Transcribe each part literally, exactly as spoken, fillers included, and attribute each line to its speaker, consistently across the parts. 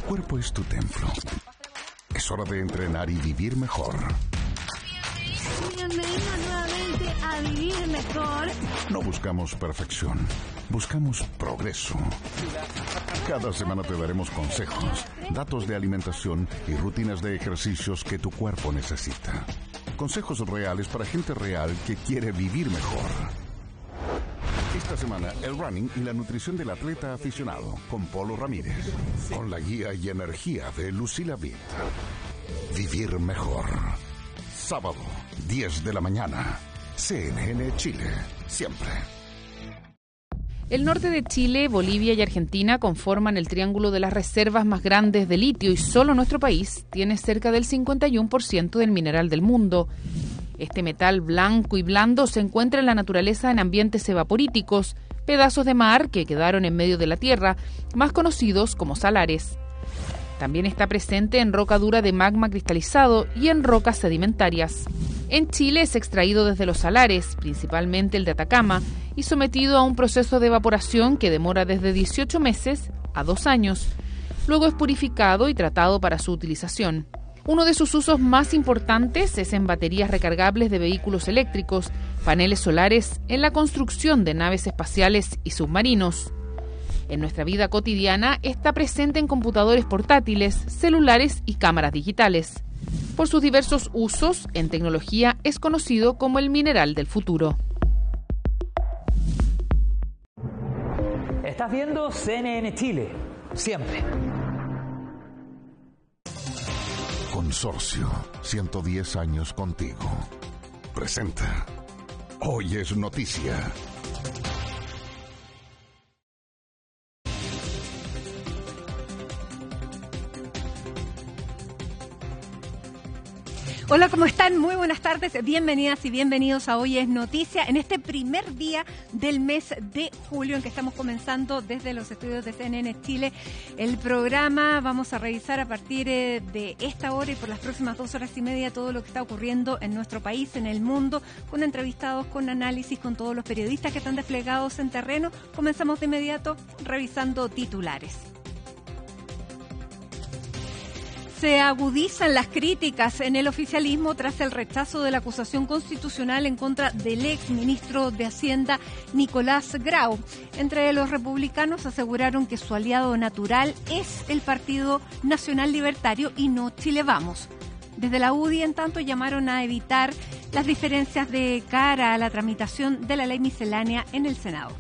Speaker 1: cuerpo es tu templo. Es hora de entrenar y vivir mejor.
Speaker 2: Bienvenido nuevamente a Vivir Mejor.
Speaker 1: No buscamos perfección, buscamos progreso. Cada semana te daremos consejos, datos de alimentación y rutinas de ejercicios que tu cuerpo necesita. Consejos reales para gente real que quiere vivir mejor. Esta semana, el running y la nutrición del atleta aficionado, con Polo Ramírez. Con la guía y energía de Lucila Vitt. Vivir mejor. Sábado, diez de la mañana. C N N Chile. Siempre.
Speaker 3: El norte de Chile, Bolivia y Argentina conforman el triángulo de las reservas más grandes de litio y solo nuestro país tiene cerca del cincuenta y uno por ciento del mineral del mundo. Este metal blanco y blando se encuentra en la naturaleza en ambientes evaporíticos, pedazos de mar que quedaron en medio de la tierra, más conocidos como salares. También está presente en roca dura de magma cristalizado y en rocas sedimentarias. En Chile es extraído desde los salares, principalmente el de Atacama, y sometido a un proceso de evaporación que demora desde dieciocho meses a dos años. Luego es purificado y tratado para su utilización. Uno de sus usos más importantes es en baterías recargables de vehículos eléctricos, paneles solares, en la construcción de naves espaciales y submarinos. En nuestra vida cotidiana está presente en computadores portátiles, celulares y cámaras digitales. Por sus diversos usos en tecnología es conocido como el mineral del futuro.
Speaker 4: Estás viendo C N N Chile, siempre.
Speaker 1: Consorcio, ciento diez años contigo. Presenta. Hoy es noticia.
Speaker 2: Hola, ¿cómo están? Muy buenas tardes, bienvenidas y bienvenidos a Hoy es Noticia, en este primer día del mes de julio en que estamos comenzando desde los estudios de C N N Chile el programa. Vamos a revisar a partir de esta hora y por las próximas dos horas y media todo lo que está ocurriendo en nuestro país, en el mundo, con entrevistados, con análisis, con todos los periodistas que están desplegados en terreno. Comenzamos de inmediato revisando titulares. Se agudizan las críticas en el oficialismo tras el rechazo de la acusación constitucional en contra del ex ministro de Hacienda, Nicolás Grau. Entre los republicanos aseguraron que su aliado natural es el Partido Nacional Libertario y no Chile Vamos. Desde la U D I, en tanto, llamaron a evitar las diferencias de cara a la tramitación de la ley miscelánea en el Senado.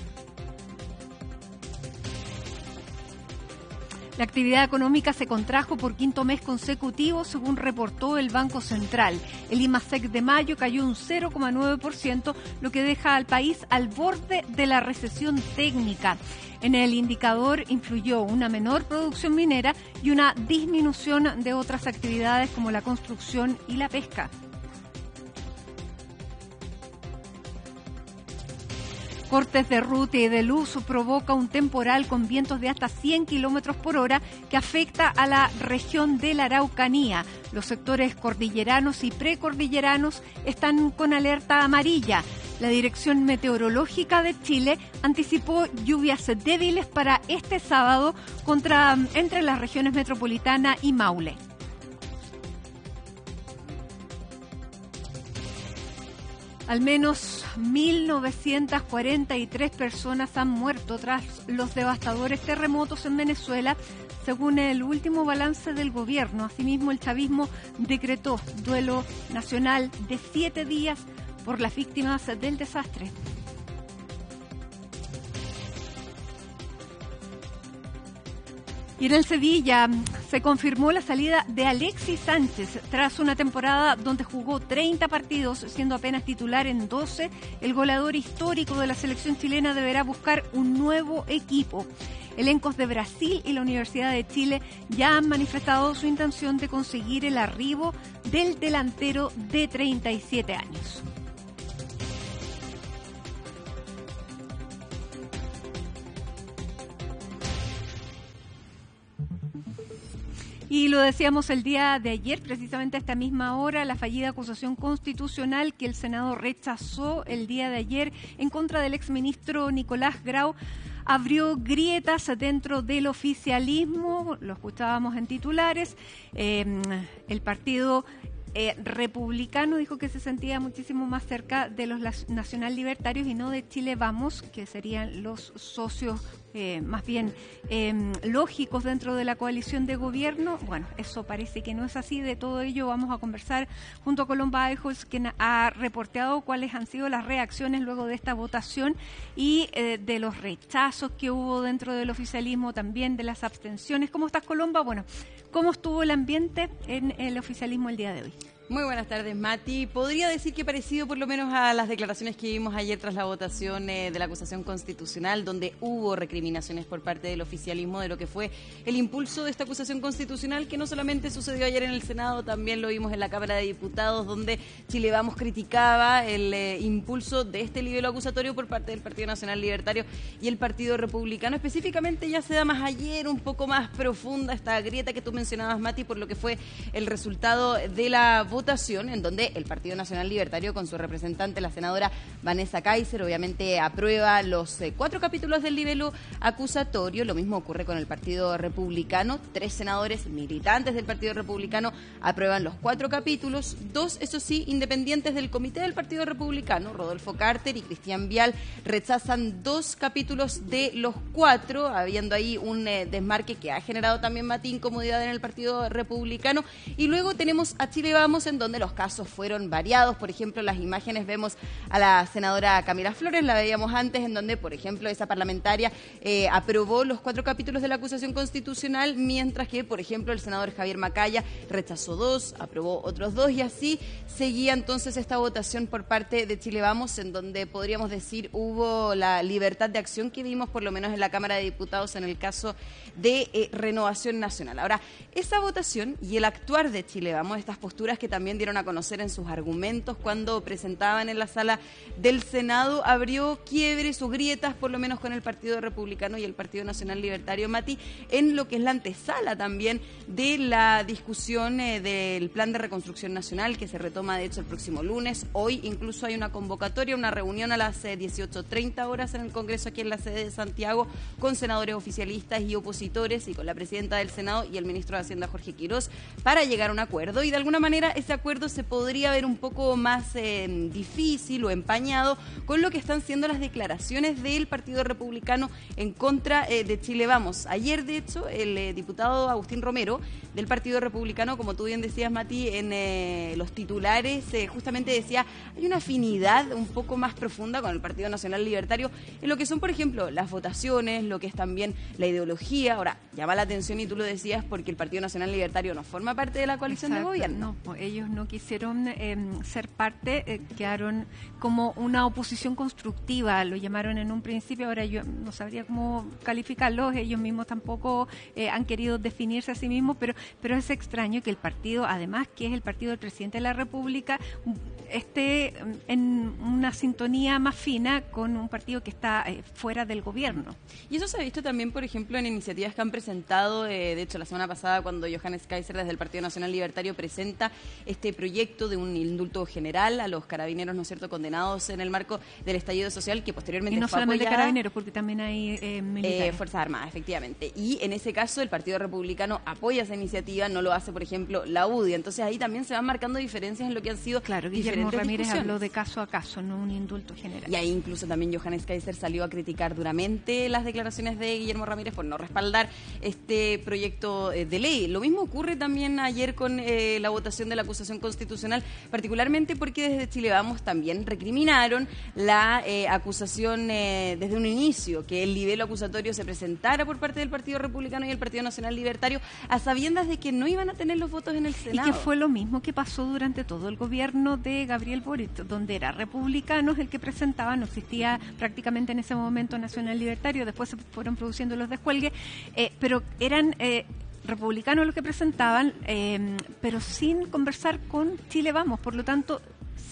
Speaker 2: La actividad económica se contrajo por quinto mes consecutivo, según reportó el Banco Central. El IMASEC de mayo cayó un cero coma nueve por ciento, lo que deja al país al borde de la recesión técnica. En el indicador influyó una menor producción minera y una disminución de otras actividades como la construcción y la pesca. Cortes de ruta y de luz provoca un temporal con vientos de hasta cien kilómetros por hora que afecta a la región de la Araucanía. Los sectores cordilleranos y precordilleranos están con alerta amarilla. La Dirección Meteorológica de Chile anticipó lluvias débiles para este sábado contra, entre las regiones metropolitana y Maule. Al menos mil novecientas cuarenta y tres personas han muerto tras los devastadores terremotos en Venezuela, según el último balance del gobierno. Asimismo, el chavismo decretó duelo nacional de siete días por las víctimas del desastre. Y en el Sevilla se confirmó la salida de Alexis Sánchez tras una temporada donde jugó treinta partidos, siendo apenas titular en doce. El goleador histórico de la selección chilena deberá buscar un nuevo equipo. Elencos de Brasil y la Universidad de Chile ya han manifestado su intención de conseguir el arribo del delantero de treinta y siete años. Y lo decíamos el día de ayer, precisamente a esta misma hora, la fallida acusación constitucional que el Senado rechazó el día de ayer en contra del exministro Nicolás Grau abrió grietas dentro del oficialismo, lo escuchábamos en titulares. Eh, el partido eh, republicano dijo que se sentía muchísimo más cerca de los nacional libertarios y no de Chile Vamos, que serían los socios Eh, más bien eh, lógicos dentro de la coalición de gobierno. Bueno, eso parece que no es así. De todo ello vamos a conversar junto a Colón Badajoz, quien ha reporteado cuáles han sido las reacciones luego de esta votación y eh, de los rechazos que hubo dentro del oficialismo, también de las abstenciones. ¿Cómo estás, Colomba? Bueno, ¿cómo estuvo el ambiente en el oficialismo el día de hoy?
Speaker 5: Muy buenas tardes, Mati. Podría decir que parecido por lo menos a las declaraciones que vimos ayer tras la votación eh, de la acusación constitucional, donde hubo recriminaciones por parte del oficialismo de lo que fue el impulso de esta acusación constitucional, que no solamente sucedió ayer en el Senado, también lo vimos en la Cámara de Diputados, donde Chile Vamos criticaba el eh, impulso de este libelo acusatorio por parte del Partido Nacional Libertario y el Partido Republicano. Específicamente ya se da más ayer, un poco más profunda esta grieta que tú mencionabas, Mati, por lo que fue el resultado de la votación, en donde el Partido Nacional Libertario, con su representante, la senadora Vanessa Kaiser, obviamente aprueba los eh, cuatro capítulos del libelo acusatorio. Lo mismo ocurre con el Partido Republicano. Tres senadores militantes del Partido Republicano aprueban los cuatro capítulos. Dos, eso sí, independientes del Comité del Partido Republicano, Rodolfo Carter y Cristian Vial, rechazan dos capítulos de los cuatro, habiendo ahí un eh, desmarque que ha generado también, Mati, incomodidad en el Partido Republicano. Y luego tenemos a Chile Vamos, en donde los casos fueron variados. Por ejemplo, las imágenes vemos a la senadora Camila Flores, la veíamos antes, en donde, por ejemplo, esa parlamentaria eh, aprobó los cuatro capítulos de la acusación constitucional, mientras que, por ejemplo, el senador Javier Macaya rechazó dos, aprobó otros dos, y así seguía entonces esta votación por parte de Chile Vamos, en donde podríamos decir hubo la libertad de acción que vimos por lo menos en la Cámara de Diputados en el caso de eh, Renovación Nacional. Ahora, esa votación y el actuar de Chile Vamos, estas posturas que también dieron a conocer en sus argumentos cuando presentaban en la sala del Senado, abrió quiebres o grietas, por lo menos con el Partido Republicano y el Partido Nacional Libertario, Mati, en lo que es la antesala también de la discusión eh, del Plan de Reconstrucción Nacional, que se retoma de hecho el próximo lunes. Hoy incluso hay una convocatoria, una reunión a las eh, dieciocho treinta horas en el Congreso aquí en la sede de Santiago, con senadores oficialistas y opositores y con la presidenta del Senado y el ministro de Hacienda, Jorge Quirós, para llegar a un acuerdo. Y de alguna manera ese acuerdo se podría ver un poco más eh, difícil o empañado con lo que están siendo las declaraciones del Partido Republicano en contra eh, de Chile Vamos. Ayer, de hecho, el eh, diputado Agustín Romero del Partido Republicano, como tú bien decías, Mati, en eh, los titulares, eh, justamente decía, hay una afinidad un poco más profunda con el Partido Nacional Libertario en lo que son, por ejemplo, las votaciones, lo que es también la ideología. Ahora, llama la atención, y tú lo decías, porque el Partido Nacional Libertario no forma parte de la coalición
Speaker 2: Exacto,
Speaker 5: de gobierno.
Speaker 2: No, pues ellos no quisieron eh, ser parte, eh, quedaron como una oposición constructiva, lo llamaron en un principio. Ahora yo no sabría cómo calificarlos, ellos mismos tampoco eh, han querido definirse a sí mismos, pero, pero es extraño que el partido, además que es el partido del presidente de la República, esté en una sintonía más fina con un partido que está eh, fuera del gobierno.
Speaker 5: Y eso se ha visto también, por ejemplo, en iniciativas que han presentado, eh, de hecho la semana pasada cuando Johannes Kaiser desde el Partido Nacional Libertario presenta este proyecto de un indulto general a los carabineros, ¿no es cierto?, condenados en el marco del estallido social, que posteriormente
Speaker 2: y no
Speaker 5: fue
Speaker 2: solamente
Speaker 5: apoyada,
Speaker 2: carabineros, porque también hay eh, militares.
Speaker 5: Eh, Fuerzas Armadas, efectivamente. Y en ese caso el Partido Republicano apoya esa iniciativa, no lo hace, por ejemplo, la U D I. Entonces ahí también se van marcando diferencias en lo que han sido
Speaker 2: claro,
Speaker 5: diferentes
Speaker 2: Guillermo Ramírez
Speaker 5: discusiones.
Speaker 2: habló de caso a caso, no un indulto general.
Speaker 5: Y ahí incluso también Johannes Kaiser salió a criticar duramente las declaraciones de Guillermo Ramírez por no respaldar este proyecto de ley. Lo mismo ocurre también ayer con eh, la votación de la acusación constitucional, particularmente porque desde Chile Vamos también recriminaron la eh, acusación eh, desde un inicio, que el libelo acusatorio se presentara por parte del Partido Republicano y el Partido Nacional Libertario, a sabiendas de que no iban a tener los votos en el Senado.
Speaker 2: Y que fue lo mismo que pasó durante todo el gobierno de Gabriel Boric, donde era republicanos el que presentaba, no existía prácticamente en ese momento Nacional Libertario, después se fueron produciendo los descuelgues, eh, pero eran eh, republicanos los que presentaban, eh, pero sin conversar con Chile Vamos, por lo tanto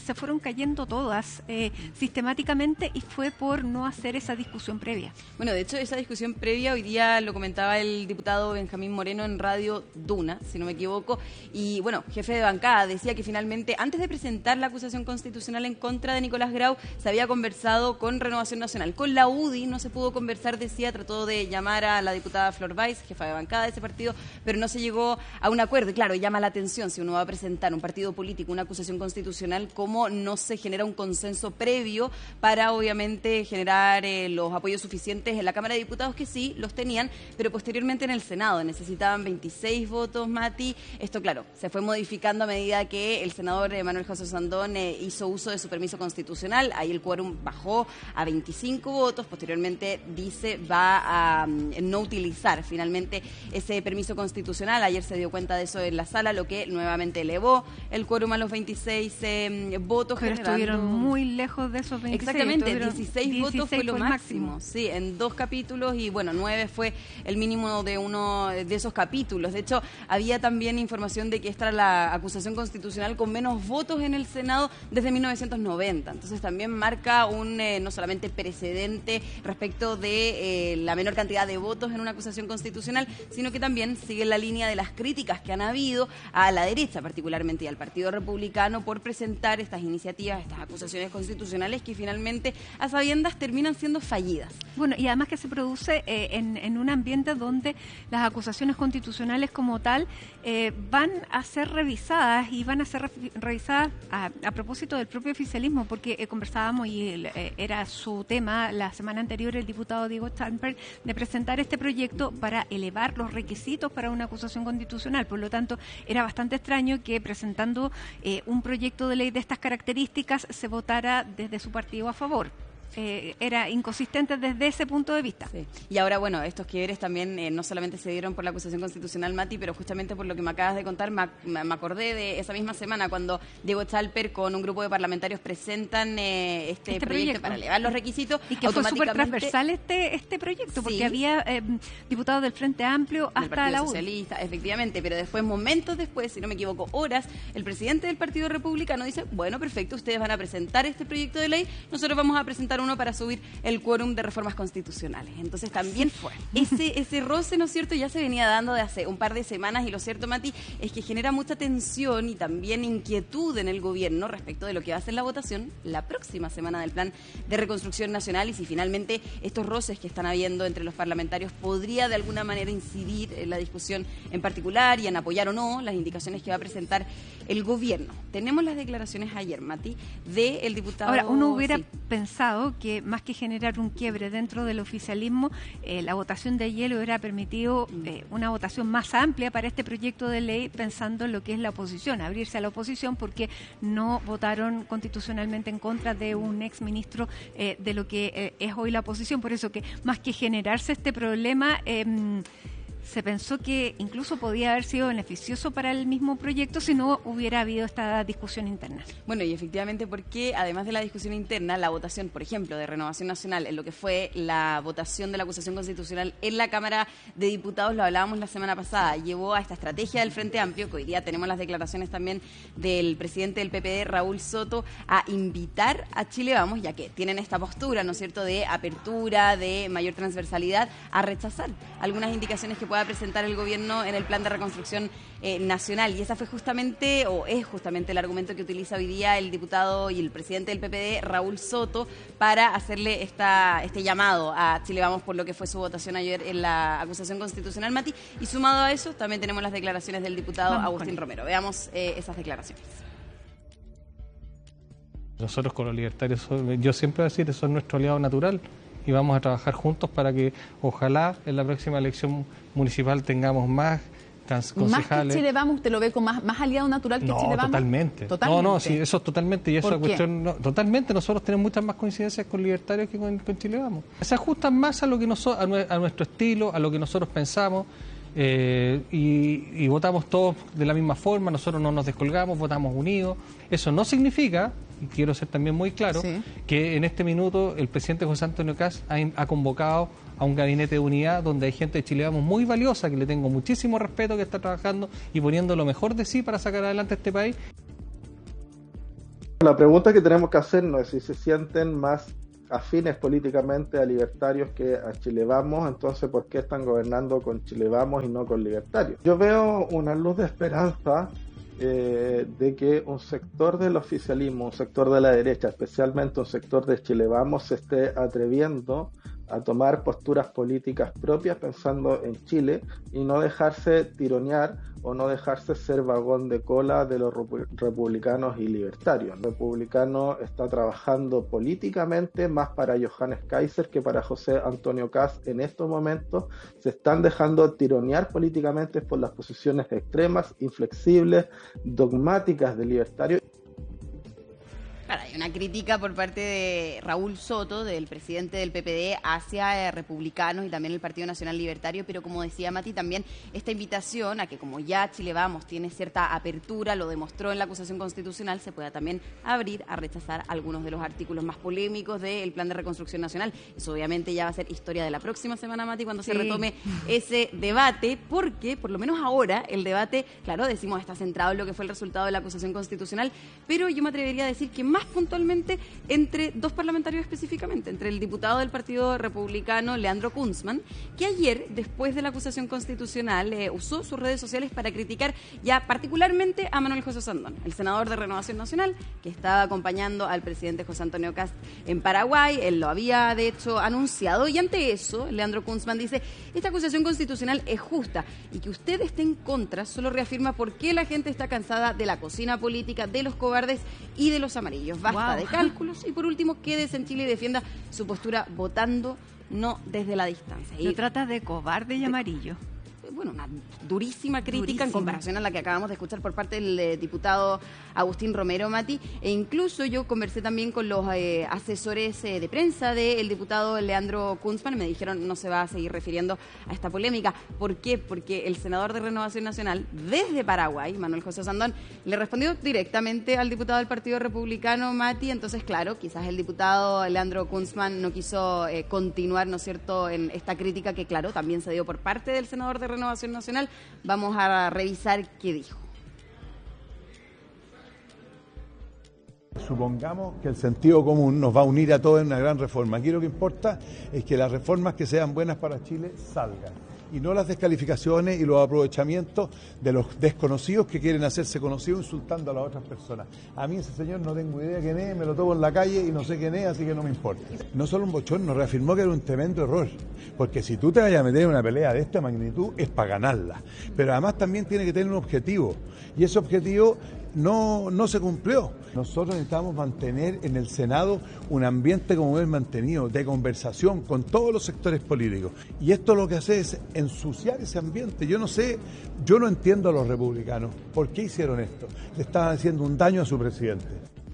Speaker 2: se fueron cayendo todas eh, sistemáticamente y fue por no hacer esa discusión previa.
Speaker 5: Bueno, de hecho, esa discusión previa hoy día lo comentaba el diputado Benjamín Moreno en Radio Duna, si no me equivoco, y bueno, jefe de bancada, decía que finalmente, antes de presentar la acusación constitucional en contra de Nicolás Grau, se había conversado con Renovación Nacional. Con la U D I no se pudo conversar, decía, trató de llamar a la diputada Flor Báez, jefa de bancada de ese partido, pero no se llegó a un acuerdo. Y claro, llama la atención si uno va a presentar un partido político, una acusación constitucional, cómo no se genera un consenso previo para, obviamente, generar eh, los apoyos suficientes en la Cámara de Diputados, que sí, los tenían, pero posteriormente en el Senado necesitaban veintiséis votos, Mati. Esto, claro, se fue modificando a medida que el senador eh, Manuel José Sandón eh, hizo uso de su permiso constitucional. Ahí el quórum bajó a veinticinco votos. Posteriormente, dice, va a um, no utilizar finalmente ese permiso constitucional. Ayer se dio cuenta de eso en la sala, lo que nuevamente elevó el quórum a los veintiséis eh, votos.
Speaker 2: Pero
Speaker 5: generando...
Speaker 2: estuvieron muy lejos de esos veintiséis.
Speaker 5: Exactamente, dieciséis,
Speaker 2: dieciséis
Speaker 5: votos fue lo
Speaker 2: fue
Speaker 5: máximo.
Speaker 2: máximo.
Speaker 5: Sí, en dos capítulos y bueno, nueve fue el mínimo de uno de esos capítulos. De hecho, había también información de que esta era la acusación constitucional con menos votos en el Senado desde mil novecientos noventa. Entonces también marca un eh, no solamente precedente respecto de eh, la menor cantidad de votos en una acusación constitucional, sino que también sigue la línea de las críticas que han habido a la derecha, particularmente y al Partido Republicano, por presentar estas iniciativas, estas acusaciones constitucionales que finalmente a sabiendas terminan siendo fallidas.
Speaker 2: Bueno, y además que se produce eh, en, en un ambiente donde las acusaciones constitucionales como tal eh, van a ser revisadas y van a ser re revisadas a, a propósito del propio oficialismo, porque eh, conversábamos y el, eh, era su tema la semana anterior el diputado Diego Steinberg de presentar este proyecto para elevar los requisitos para una acusación constitucional. Por lo tanto, era bastante extraño que presentando eh, un proyecto de ley de estas características se votara desde su partido a favor. Eh, era inconsistente desde ese punto de vista.
Speaker 5: Sí. Y ahora, bueno, estos quiebres también eh, no solamente se dieron por la acusación constitucional, Mati, pero justamente por lo que me acabas de contar, me, me acordé de esa misma semana cuando Diego Chalper con un grupo de parlamentarios presentan eh, este,
Speaker 2: este
Speaker 5: proyecto,
Speaker 2: proyecto
Speaker 5: para elevar los requisitos.
Speaker 2: Y que fue súper transversal este, este proyecto, porque sí, había eh, diputados del Frente Amplio hasta la U D I.
Speaker 5: Socialista, efectivamente, pero después, momentos después, si no me equivoco, horas, el presidente del Partido Republicano dice, bueno, perfecto, ustedes van a presentar este proyecto de ley, nosotros vamos a presentar uno para subir el quórum de reformas constitucionales. Entonces también fue ese, ese roce, ¿no es cierto?, ya se venía dando de hace un par de semanas, y lo cierto, Mati, es que genera mucha tensión y también inquietud en el gobierno respecto de lo que va a ser la votación la próxima semana del Plan de Reconstrucción Nacional, y si finalmente estos roces que están habiendo entre los parlamentarios podría de alguna manera incidir en la discusión en particular y en apoyar o no las indicaciones que va a presentar el gobierno. Tenemos las declaraciones ayer, Mati, del diputado...
Speaker 2: Ahora, uno hubiera
Speaker 5: sí.
Speaker 2: pensado que más que generar un quiebre dentro del oficialismo, eh, la votación de ayer hubiera permitido eh, una votación más amplia para este proyecto de ley, pensando en lo que es la oposición, abrirse a la oposición, porque no votaron constitucionalmente en contra de un exministro eh, de lo que eh, es hoy la oposición. Por eso que más que generarse este problema... Eh, se pensó que incluso podía haber sido beneficioso para el mismo proyecto si no hubiera habido esta discusión interna.
Speaker 5: Bueno, y efectivamente porque además de la discusión interna, la votación, por ejemplo, de Renovación Nacional, en lo que fue la votación de la acusación constitucional en la Cámara de Diputados, lo hablábamos la semana pasada, llevó a esta estrategia del Frente Amplio, que hoy día tenemos las declaraciones también del presidente del P P D, Raúl Soto, a invitar a Chile Vamos, ya que tienen esta postura, ¿no es cierto?, de apertura, de mayor transversalidad, a rechazar algunas indicaciones que pueda presentar el gobierno en el Plan de Reconstrucción eh, Nacional. Y esa fue justamente, o es justamente el argumento que utiliza hoy día el diputado y el presidente del P P D, Raúl Soto, para hacerle esta, este llamado a Chile Vamos por lo que fue su votación ayer en la acusación constitucional, Mati. Y sumado a eso, también tenemos las declaraciones del diputado Vamos Agustín Romero. Veamos eh, esas declaraciones.
Speaker 6: Nosotros con los libertarios, yo siempre voy a decir, son nuestro aliado natural, y vamos a trabajar juntos para que ojalá en la próxima elección municipal tengamos más concejales.
Speaker 7: ¿Más que Chile Vamos? ¿Usted lo ve como más, más aliado natural que
Speaker 6: no,
Speaker 7: Chile Vamos?
Speaker 6: Totalmente.
Speaker 7: Totalmente.
Speaker 6: No, no, sí, eso es totalmente. Y esa
Speaker 7: ¿Por qué?
Speaker 6: cuestión, no, totalmente, nosotros tenemos muchas más coincidencias con libertarios que con, con Chile Vamos. Se ajustan más a lo que noso, a, a nuestro estilo, a lo que nosotros pensamos. Eh, y, y votamos todos de la misma forma, nosotros no nos descolgamos, votamos unidos. Eso no significa, y quiero ser también muy claro, sí, que en este minuto el presidente José Antonio Kast ha, ha convocado a un gabinete de unidad donde hay gente de Chile Vamos muy valiosa, que le tengo muchísimo respeto, que está trabajando y poniendo lo mejor de sí para sacar adelante este país.
Speaker 8: La pregunta que tenemos que hacernos es si se sienten más afines políticamente a libertarios que a Chile Vamos, entonces ¿por qué están gobernando con Chile Vamos y no con libertarios? Yo veo una luz de esperanza eh, de que un sector del oficialismo, un sector de la derecha, especialmente un sector de Chile Vamos, se esté atreviendo a tomar posturas políticas propias pensando en Chile y no dejarse tironear o no dejarse ser vagón de cola de los republicanos y libertarios. El republicano está trabajando políticamente más para Johannes Kaiser que para José Antonio Kast en estos momentos. Se están dejando tironear políticamente por las posiciones extremas, inflexibles, dogmáticas de libertarios.
Speaker 5: Claro, hay una crítica por parte de Raúl Soto, del presidente del P P D, hacia eh, republicanos y también el Partido Nacional Libertario, pero como decía Mati, también esta invitación a que como ya Chile Vamos tiene cierta apertura, lo demostró en la acusación constitucional, se pueda también abrir a rechazar algunos de los artículos más polémicos del Plan de Reconstrucción Nacional. Eso obviamente ya va a ser historia de la próxima semana, Mati, cuando sí. se retome ese debate, porque por lo menos ahora el debate, claro, decimos está centrado en lo que fue el resultado de la acusación constitucional, pero yo me atrevería a decir que más puntualmente entre dos parlamentarios específicamente, entre el diputado del Partido Republicano, Leandro Kunzmann, que ayer, después de la acusación constitucional, eh, usó sus redes sociales para criticar ya particularmente a Manuel José Osandón, el senador de Renovación Nacional, que estaba acompañando al presidente José Antonio Kast en Paraguay. Él lo había, de hecho, anunciado, y ante eso, Leandro Kunzmann dice, esta acusación constitucional es justa, y que usted esté en contra solo reafirma por qué la gente está cansada de la cocina política, de los cobardes y de los amarillos. Basta wow. de cálculos y por último quédese en Chile y defienda su postura votando, no desde la distancia.
Speaker 2: ¿Lo tratas de cobarde y amarillo?
Speaker 5: Bueno, una durísima crítica durísima. En comparación a la que acabamos de escuchar por parte del eh, diputado Agustín Romero, Mati, e incluso yo conversé también con los eh, asesores eh, de prensa del diputado Leandro Kunzmann y me dijeron no se va a seguir refiriendo a esta polémica. ¿Por qué? Porque el senador de Renovación Nacional desde Paraguay, Manuel José Osandón, le respondió directamente al diputado del Partido Republicano, Mati, entonces claro, quizás el diputado Leandro Kunzmann no quiso eh, continuar, ¿no es cierto?, en esta crítica que claro, también se dio por parte del senador de Renovación Nacional. Vamos a revisar qué dijo.
Speaker 9: Supongamos que el sentido común nos va a unir a todos en una gran reforma. Aquí lo que importa es que las reformas que sean buenas para Chile salgan y no las descalificaciones y los aprovechamientos de los desconocidos que quieren hacerse conocidos insultando a las otras personas. A mí ese señor no tengo idea quién es, me lo tomo en la calle y no sé quién es, así que no me importa. No solo un bochorno, reafirmó que era un tremendo error, porque si tú te vayas a meter en una pelea de esta magnitud es para ganarla, pero además también tiene que tener un objetivo, y ese objetivo no, no se cumplió. Nosotros necesitamos mantener en el Senado un ambiente como hemos mantenido, de conversación con todos los sectores políticos. Y esto lo que hace es ensuciar ese ambiente. Yo no sé, yo no entiendo a los republicanos. ¿Por qué hicieron esto? Le estaban haciendo un daño a su presidente.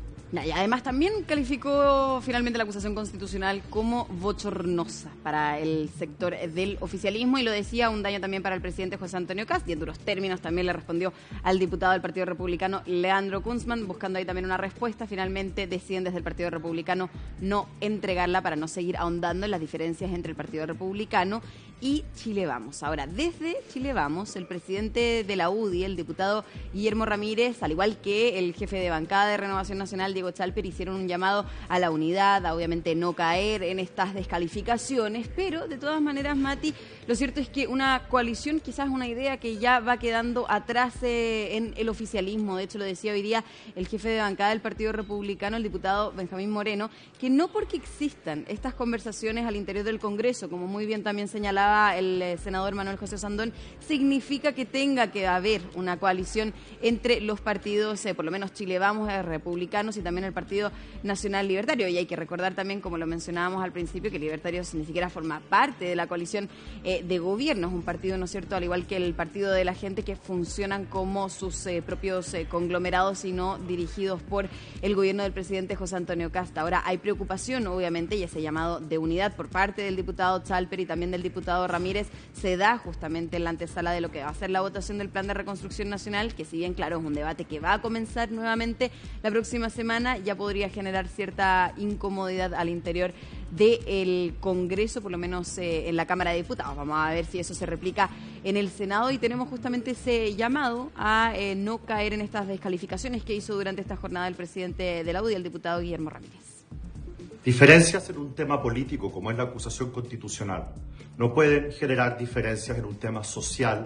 Speaker 5: Y además también calificó finalmente la acusación constitucional como bochornosa para el sector del oficialismo y lo decía un daño también para el presidente José Antonio Kast y en duros términos también le respondió al diputado del Partido Republicano Leandro Kunzmann, buscando ahí también una respuesta. Finalmente deciden desde el Partido Republicano no entregarla para no seguir ahondando en las diferencias entre el Partido Republicano y Chile Vamos. Ahora, desde Chile Vamos, el presidente de la U D I, el diputado Guillermo Ramírez, al igual que el jefe de bancada de Renovación Nacional, Diego Chalper, hicieron un llamado a la unidad, a obviamente no caer en estas descalificaciones, pero de todas maneras, Mati, lo cierto es que una coalición quizás es una idea que ya va quedando atrás eh, en el oficialismo. De hecho, lo decía hoy día el jefe de bancada del Partido Republicano, el diputado Benjamín Moreno, que no porque existan estas conversaciones al interior del Congreso, como muy bien también señalaba el eh, senador Manuel José Osandón, significa que tenga que haber una coalición entre los partidos, eh, por lo menos Chile Vamos, eh, republicanos y también el Partido Nacional Libertario. Y hay que recordar también, como lo mencionábamos al principio, que Libertarios ni siquiera forma parte de la coalición eh, de gobierno. Es un partido, ¿no es cierto?, al igual que el Partido de la Gente, que funcionan como sus eh, propios eh, conglomerados y no dirigidos por el gobierno del presidente José Antonio Kast. Ahora, hay preocupación, obviamente, y ese llamado de unidad por parte del diputado Chalper y también del diputado diputado Ramírez se da justamente en la antesala de lo que va a ser la votación del Plan de Reconstrucción Nacional, que si bien, claro, es un debate que va a comenzar nuevamente la próxima semana, ya podría generar cierta incomodidad al interior del Congreso, por lo menos eh, en la Cámara de Diputados. Vamos a ver si eso se replica en el Senado, y tenemos justamente ese llamado a eh, no caer en estas descalificaciones que hizo durante esta jornada el presidente de la U D I, el diputado Guillermo Ramírez.
Speaker 10: Diferencias en un tema político como es la acusación constitucional no pueden generar diferencias en un tema social